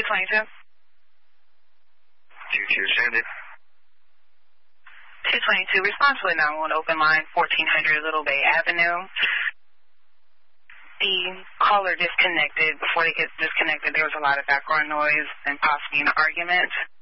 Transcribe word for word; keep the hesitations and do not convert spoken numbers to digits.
twenty-two. two two, send it. two twenty-two, responsible nine one one, open line, fourteen hundred Little Bay Avenue. The caller disconnected. Before they get disconnected, there was a lot of background noise and possibly an argument.